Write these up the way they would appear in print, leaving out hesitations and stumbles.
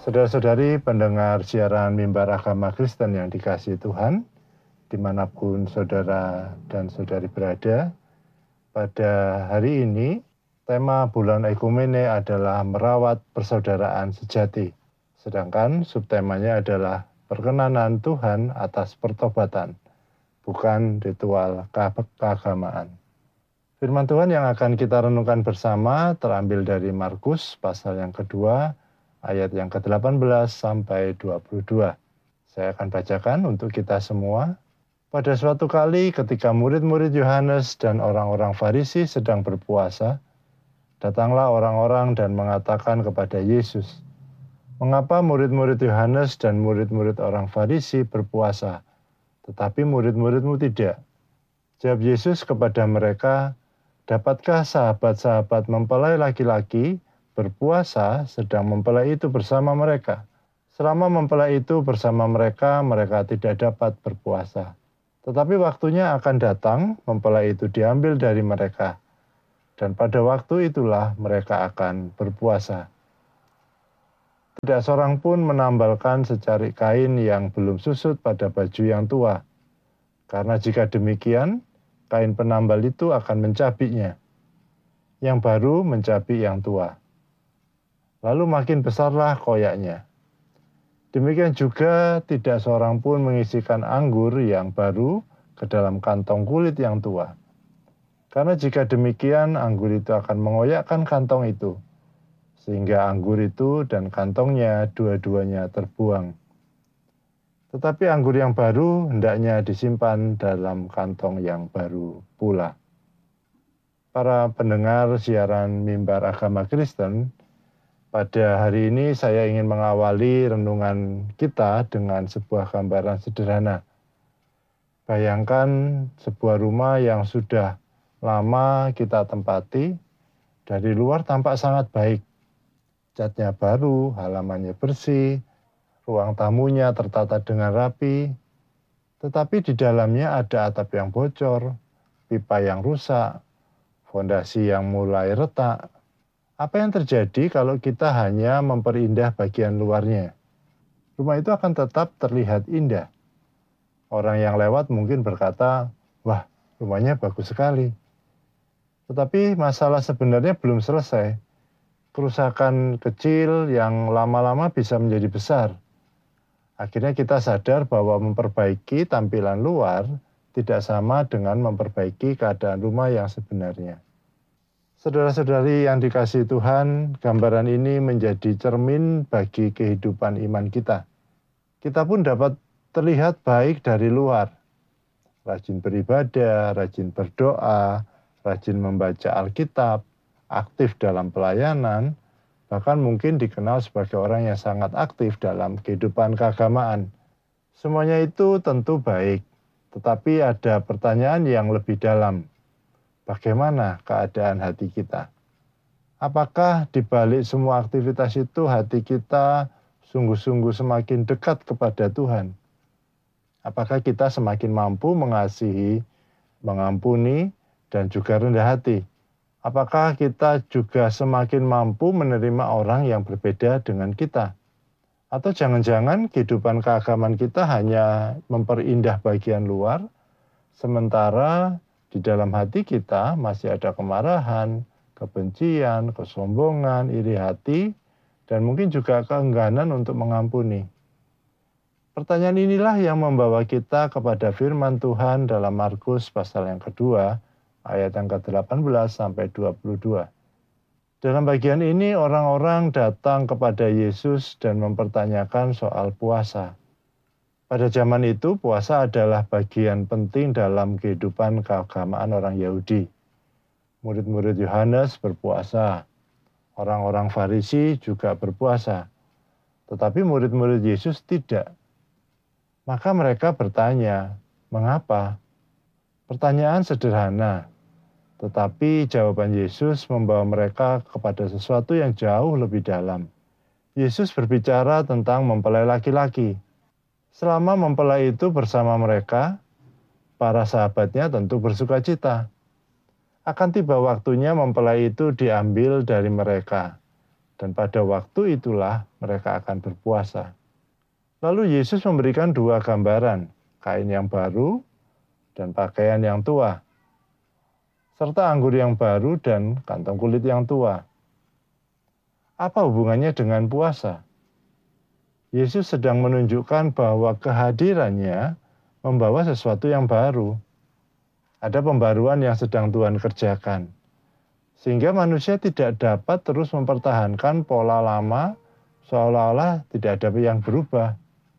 Saudara-saudari pendengar siaran Mimbar Agama Kristen yang dikasihi Tuhan, dimanapun saudara dan saudari berada, pada hari ini tema bulan Ekumene adalah merawat persaudaraan sejati. Sedangkan subtemanya adalah perkenanan Tuhan atas pertobatan, bukan ritual keagamaan. Firman Tuhan yang akan kita renungkan bersama terambil dari Markus pasal yang kedua, ayat yang ke-18 sampai 22. Saya akan bacakan untuk kita semua. Pada suatu kali ketika murid-murid Yohanes dan orang-orang Farisi sedang berpuasa, datanglah orang-orang dan mengatakan kepada Yesus, "Mengapa murid-murid Yohanes dan murid-murid orang Farisi berpuasa, tetapi murid-muridmu tidak?" Jawab Yesus kepada mereka, "Dapatkah sahabat-sahabat mempelai laki-laki berpuasa sedang mempelai itu bersama mereka? Selama mempelai itu bersama mereka, mereka tidak dapat berpuasa. Tetapi waktunya akan datang, mempelai itu diambil dari mereka, dan pada waktu itulah mereka akan berpuasa. Tidak seorang pun menambalkan secarik kain yang belum susut pada baju yang tua, karena jika demikian, kain penambal itu akan mencabiknya. Yang baru mencabik yang tua. Lalu makin besarlah koyaknya. Demikian juga tidak seorang pun mengisikan anggur yang baru ke dalam kantong kulit yang tua. Karena jika demikian, anggur itu akan mengoyakkan kantong itu, sehingga anggur itu dan kantongnya dua-duanya terbuang. Tetapi anggur yang baru hendaknya disimpan dalam kantong yang baru pula." Para pendengar siaran Mimbar Agama Kristen, pada hari ini saya ingin mengawali renungan kita dengan sebuah gambaran sederhana. Bayangkan sebuah rumah yang sudah lama kita tempati, dari luar tampak sangat baik. Catnya baru, halamannya bersih, ruang tamunya tertata dengan rapi, tetapi di dalamnya ada atap yang bocor, pipa yang rusak, fondasi yang mulai retak. Apa yang terjadi kalau kita hanya memperindah bagian luarnya? Rumah itu akan tetap terlihat indah. Orang yang lewat mungkin berkata, "Wah, rumahnya bagus sekali." Tetapi masalah sebenarnya belum selesai. Kerusakan kecil yang lama-lama bisa menjadi besar. Akhirnya kita sadar bahwa memperbaiki tampilan luar tidak sama dengan memperbaiki keadaan rumah yang sebenarnya. Saudara-saudari yang dikasihi Tuhan, gambaran ini menjadi cermin bagi kehidupan iman kita. Kita pun dapat terlihat baik dari luar. Rajin beribadah, rajin berdoa, rajin membaca Alkitab, aktif dalam pelayanan, bahkan mungkin dikenal sebagai orang yang sangat aktif dalam kehidupan keagamaan. Semuanya itu tentu baik, tetapi ada pertanyaan yang lebih dalam. Bagaimana keadaan hati kita? Apakah di balik semua aktivitas itu hati kita sungguh-sungguh semakin dekat kepada Tuhan? Apakah kita semakin mampu mengasihi, mengampuni, dan juga rendah hati? Apakah kita juga semakin mampu menerima orang yang berbeda dengan kita? Atau jangan-jangan kehidupan keagamaan kita hanya memperindah bagian luar, sementara di dalam hati kita masih ada kemarahan, kebencian, kesombongan, iri hati, dan mungkin juga keengganan untuk mengampuni. Pertanyaan inilah yang membawa kita kepada firman Tuhan dalam Markus pasal yang kedua, ayat yang ke-18 sampai 22. Dalam bagian ini orang-orang datang kepada Yesus dan mempertanyakan soal puasa. Pada zaman itu puasa adalah bagian penting dalam kehidupan keagamaan orang Yahudi. Murid-murid Yohanes berpuasa, orang-orang Farisi juga berpuasa, tetapi murid-murid Yesus tidak. Maka mereka bertanya, "Mengapa?" Pertanyaan sederhana, tetapi jawaban Yesus membawa mereka kepada sesuatu yang jauh lebih dalam. Yesus berbicara tentang mempelai laki-laki. Selama mempelai itu bersama mereka, para sahabatnya tentu bersukacita. Akan tiba waktunya mempelai itu diambil dari mereka, dan pada waktu itulah mereka akan berpuasa. Lalu Yesus memberikan dua gambaran, kain yang baru dan pakaian yang tua, serta anggur yang baru dan kantong kulit yang tua. Apa hubungannya dengan puasa? Yesus sedang menunjukkan bahwa kehadirannya membawa sesuatu yang baru. Ada pembaruan yang sedang Tuhan kerjakan, sehingga manusia tidak dapat terus mempertahankan pola lama seolah-olah tidak ada yang berubah.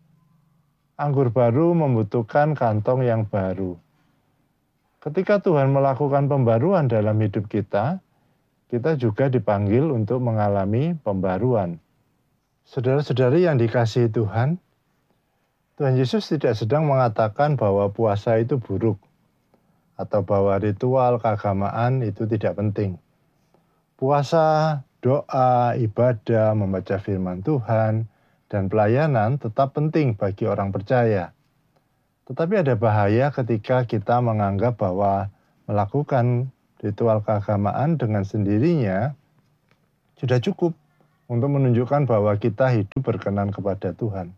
Anggur baru membutuhkan kantong yang baru. Ketika Tuhan melakukan pembaruan dalam hidup kita juga dipanggil untuk mengalami pembaruan. Saudara-saudari yang dikasihi Tuhan, Tuhan Yesus tidak sedang mengatakan bahwa puasa itu buruk, atau bahwa ritual keagamaan itu tidak penting. Puasa, doa, ibadah, membaca firman Tuhan, dan pelayanan tetap penting bagi orang percaya. Tetapi ada bahaya ketika kita menganggap bahwa melakukan ritual keagamaan dengan sendirinya sudah cukup untuk menunjukkan bahwa kita hidup berkenan kepada Tuhan.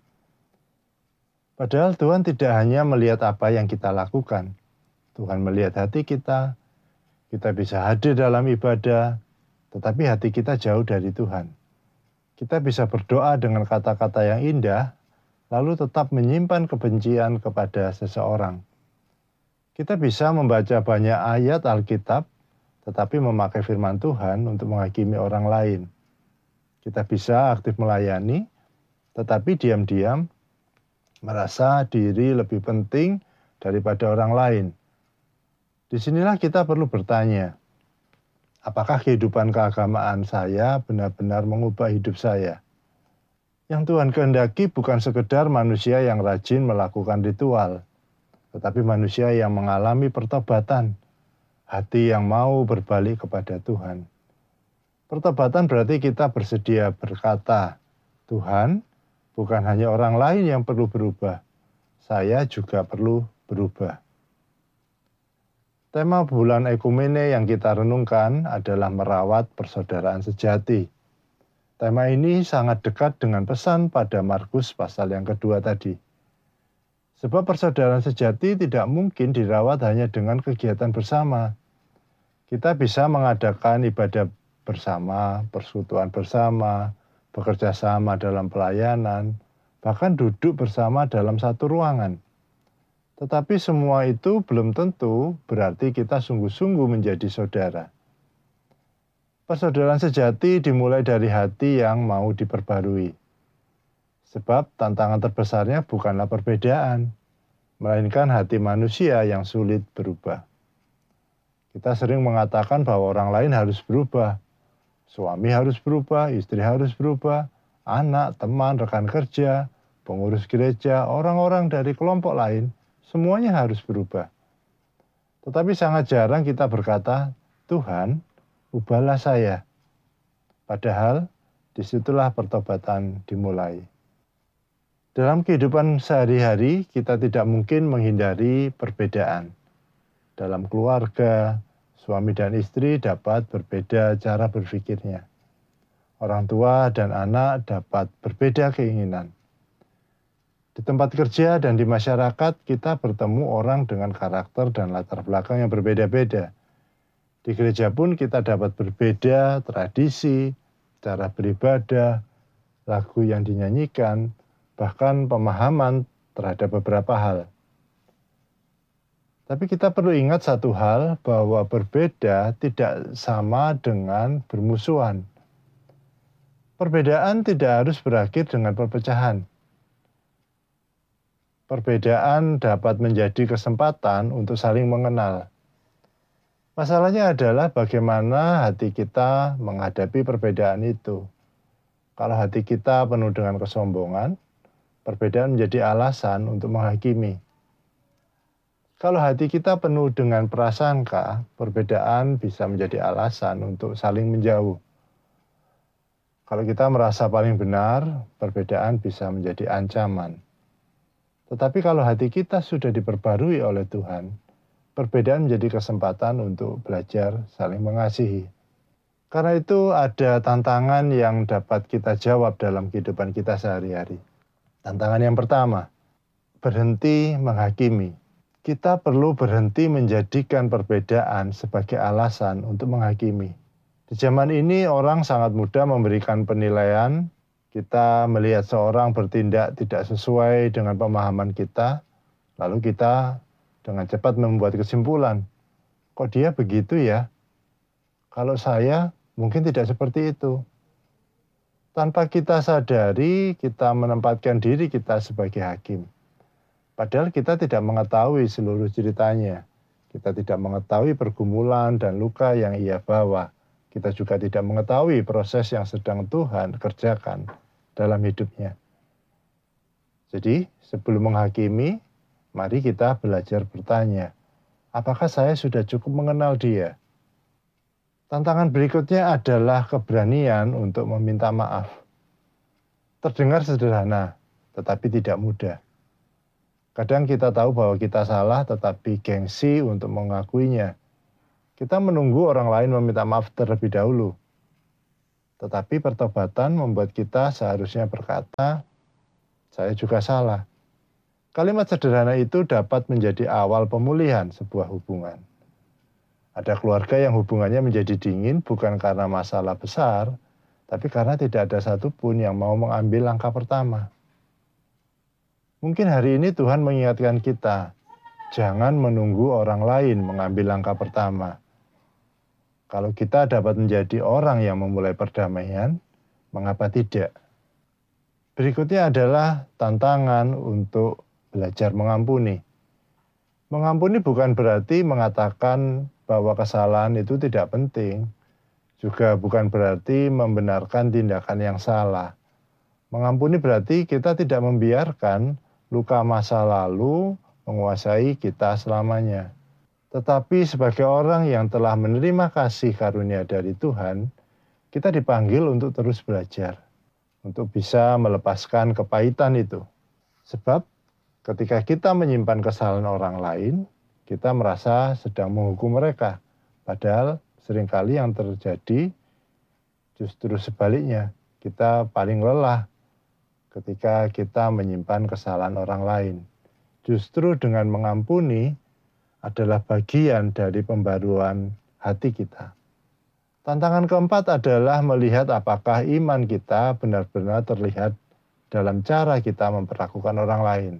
Padahal Tuhan tidak hanya melihat apa yang kita lakukan. Tuhan melihat hati kita bisa hadir dalam ibadah, tetapi hati kita jauh dari Tuhan. Kita bisa berdoa dengan kata-kata yang indah, lalu tetap menyimpan kebencian kepada seseorang. Kita bisa membaca banyak ayat Alkitab, tetapi memakai firman Tuhan untuk menghakimi orang lain. Kita bisa aktif melayani, tetapi diam-diam merasa diri lebih penting daripada orang lain. Disinilah kita perlu bertanya, apakah kehidupan keagamaan saya benar-benar mengubah hidup saya? Yang Tuhan kehendaki bukan sekedar manusia yang rajin melakukan ritual, tetapi manusia yang mengalami pertobatan, hati yang mau berbalik kepada Tuhan. Pertobatan berarti kita bersedia berkata, Tuhan, bukan hanya orang lain yang perlu berubah, saya juga perlu berubah. Tema bulan Ekumene yang kita renungkan adalah merawat persaudaraan sejati. Tema ini sangat dekat dengan pesan pada Markus pasal yang kedua tadi. Sebab persaudaraan sejati tidak mungkin dirawat hanya dengan kegiatan bersama. Kita bisa mengadakan ibadah bersama, persekutuan bersama, bekerja sama dalam pelayanan, bahkan duduk bersama dalam satu ruangan. Tetapi semua itu belum tentu berarti kita sungguh-sungguh menjadi saudara. Persaudaraan sejati dimulai dari hati yang mau diperbarui. Sebab tantangan terbesarnya bukanlah perbedaan, melainkan hati manusia yang sulit berubah. Kita sering mengatakan bahwa orang lain harus berubah. Suami harus berubah, istri harus berubah, anak, teman, rekan kerja, pengurus gereja, orang-orang dari kelompok lain, semuanya harus berubah. Tetapi sangat jarang kita berkata, Tuhan, ubahlah saya. Padahal disitulah pertobatan dimulai. Dalam kehidupan sehari-hari, kita tidak mungkin menghindari perbedaan. Dalam keluarga, suami dan istri dapat berbeda cara berpikirnya. Orang tua dan anak dapat berbeda keinginan. Di tempat kerja dan di masyarakat, kita bertemu orang dengan karakter dan latar belakang yang berbeda-beda. Di gereja pun kita dapat berbeda tradisi, cara beribadah, lagu yang dinyanyikan, bahkan pemahaman terhadap beberapa hal. Tapi kita perlu ingat satu hal, bahwa berbeda tidak sama dengan bermusuhan. Perbedaan tidak harus berakhir dengan perpecahan. Perbedaan dapat menjadi kesempatan untuk saling mengenal. Masalahnya adalah bagaimana hati kita menghadapi perbedaan itu. Kalau hati kita penuh dengan kesombongan, perbedaan menjadi alasan untuk menghakimi. Kalau hati kita penuh dengan prasangka, perbedaan bisa menjadi alasan untuk saling menjauh. Kalau kita merasa paling benar, perbedaan bisa menjadi ancaman. Tetapi kalau hati kita sudah diperbarui oleh Tuhan, perbedaan menjadi kesempatan untuk belajar saling mengasihi. Karena itu ada tantangan yang dapat kita jawab dalam kehidupan kita sehari-hari. Tantangan yang pertama, berhenti menghakimi. Kita perlu berhenti menjadikan perbedaan sebagai alasan untuk menghakimi. Di zaman ini orang sangat mudah memberikan penilaian. Kita melihat seorang bertindak tidak sesuai dengan pemahaman kita, lalu kita dengan cepat membuat kesimpulan. Kok dia begitu ya? Kalau saya mungkin tidak seperti itu. Tanpa kita sadari, kita menempatkan diri kita sebagai hakim. Padahal kita tidak mengetahui seluruh ceritanya. Kita tidak mengetahui pergumulan dan luka yang ia bawa. Kita juga tidak mengetahui proses yang sedang Tuhan kerjakan dalam hidupnya. Jadi, sebelum menghakimi, mari kita belajar bertanya, apakah saya sudah cukup mengenal dia? Tantangan berikutnya adalah keberanian untuk meminta maaf. Terdengar sederhana, tetapi tidak mudah. Kadang kita tahu bahwa kita salah, tetapi gengsi untuk mengakuinya. Kita menunggu orang lain meminta maaf terlebih dahulu. Tetapi pertobatan membuat kita seharusnya berkata, saya juga salah. Kalimat sederhana itu dapat menjadi awal pemulihan sebuah hubungan. Ada keluarga yang hubungannya menjadi dingin bukan karena masalah besar, tapi karena tidak ada satupun yang mau mengambil langkah pertama. Mungkin hari ini Tuhan mengingatkan kita, jangan menunggu orang lain mengambil langkah pertama. Kalau kita dapat menjadi orang yang memulai perdamaian, mengapa tidak? Berikutnya adalah tantangan untuk belajar mengampuni. Mengampuni bukan berarti mengatakan bahwa kesalahan itu tidak penting, juga bukan berarti membenarkan tindakan yang salah. Mengampuni berarti kita tidak membiarkan luka masa lalu menguasai kita selamanya. Tetapi sebagai orang yang telah menerima kasih karunia dari Tuhan, kita dipanggil untuk terus belajar, untuk bisa melepaskan kepahitan itu. Sebab ketika kita menyimpan kesalahan orang lain, kita merasa sedang menghukum mereka. Padahal seringkali yang terjadi justru sebaliknya. Kita paling lelah ketika kita menyimpan kesalahan orang lain. Justru dengan mengampuni adalah bagian dari pembaruan hati kita. Tantangan keempat adalah melihat apakah iman kita benar-benar terlihat dalam cara kita memperlakukan orang lain.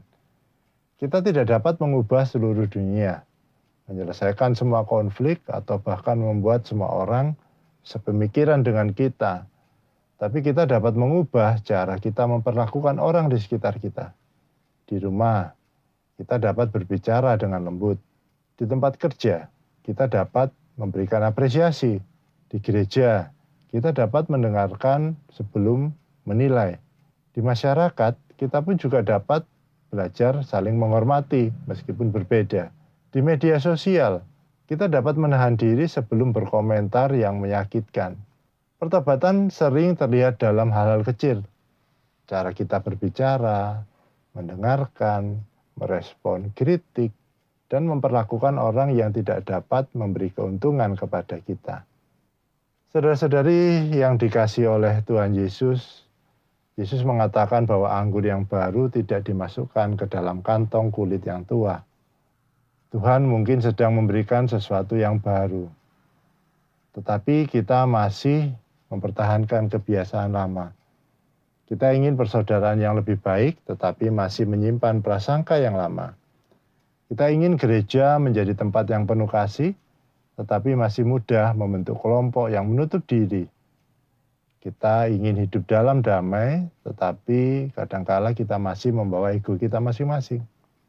Kita tidak dapat mengubah seluruh dunia, menyelesaikan semua konflik, atau bahkan membuat semua orang sepemikiran dengan kita. Tapi kita dapat mengubah cara kita memperlakukan orang di sekitar kita. Di rumah, kita dapat berbicara dengan lembut. Di tempat kerja, kita dapat memberikan apresiasi. Di gereja, kita dapat mendengarkan sebelum menilai. Di masyarakat, kita pun juga dapat belajar saling menghormati meskipun berbeda. Di media sosial, kita dapat menahan diri sebelum berkomentar yang menyakitkan. Pertobatan sering terlihat dalam hal-hal kecil. Cara kita berbicara, mendengarkan, merespon kritik, dan memperlakukan orang yang tidak dapat memberi keuntungan kepada kita. Saudara-saudari yang dikasihi oleh Tuhan Yesus, Yesus mengatakan bahwa anggur yang baru tidak dimasukkan ke dalam kantong kulit yang tua. Tuhan mungkin sedang memberikan sesuatu yang baru, tetapi kita masih mempertahankan kebiasaan lama. Kita ingin persaudaraan yang lebih baik, tetapi masih menyimpan prasangka yang lama. Kita ingin gereja menjadi tempat yang penuh kasih, tetapi masih mudah membentuk kelompok yang menutup diri. Kita ingin hidup dalam damai, tetapi kadangkala kita masih membawa ego kita masing-masing.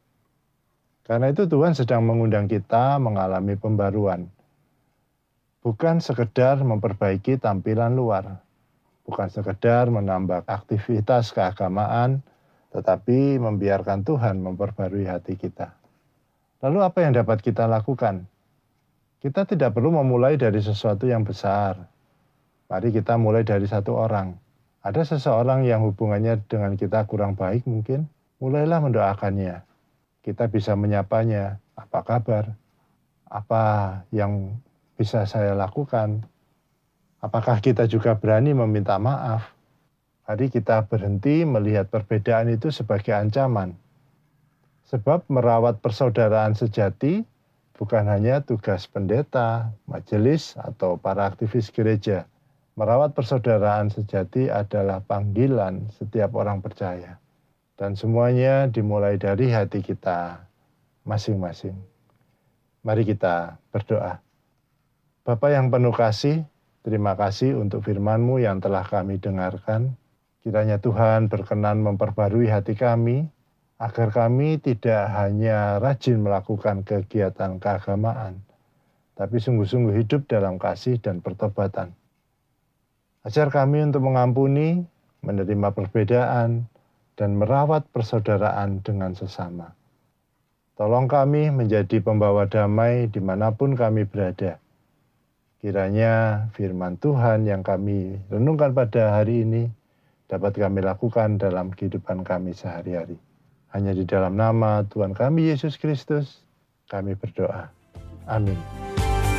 Karena itu Tuhan sedang mengundang kita mengalami pembaruan. Bukan sekedar memperbaiki tampilan luar, bukan sekedar menambah aktivitas keagamaan, tetapi membiarkan Tuhan memperbarui hati kita. Lalu apa yang dapat kita lakukan? Kita tidak perlu memulai dari sesuatu yang besar. Mari kita mulai dari satu orang. Ada seseorang yang hubungannya dengan kita kurang baik mungkin, mulailah mendoakannya. Kita bisa menyapanya, apa kabar? Apa yang bisa saya lakukan? Apakah kita juga berani meminta maaf? Mari kita berhenti melihat perbedaan itu sebagai ancaman. Sebab merawat persaudaraan sejati bukan hanya tugas pendeta, majelis, atau para aktivis gereja. Merawat persaudaraan sejati adalah panggilan setiap orang percaya. Dan semuanya dimulai dari hati kita masing-masing. Mari kita berdoa. Bapa yang penuh kasih, terima kasih untuk firman-Mu yang telah kami dengarkan. Kiranya Tuhan berkenan memperbarui hati kami, agar kami tidak hanya rajin melakukan kegiatan keagamaan, tapi sungguh-sungguh hidup dalam kasih dan pertobatan. Ajar kami untuk mengampuni, menerima perbedaan, dan merawat persaudaraan dengan sesama. Tolong kami menjadi pembawa damai dimanapun kami berada. Kiranya firman Tuhan yang kami renungkan pada hari ini dapat kami lakukan dalam kehidupan kami sehari-hari. Hanya di dalam nama Tuhan kami Yesus Kristus, kami berdoa. Amin.